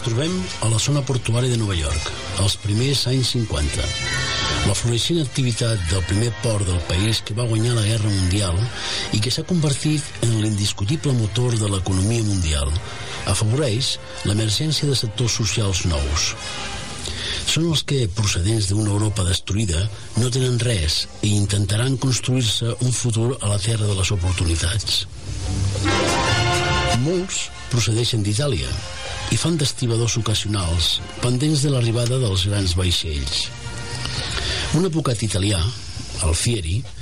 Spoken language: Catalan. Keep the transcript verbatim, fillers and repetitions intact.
trobem a la zona portuària de Nova York, als primers anys cinquanta. La floreixent activitat del primer port del país que va guanyar la Guerra Mundial i que s'ha convertit en l'indiscutible motor de l'economia mundial afavoreix l'emergència de sectors socials nous. Són els que, procedents d'una Europa destruïda, no tenen res i intentaran construir-se un futur a la terra de les oportunitats. Molts procedeixen d'Itàlia i fan d'estibadors ocasionals pendents de l'arribada dels grans vaixells. Un advocat italià, Alfieri,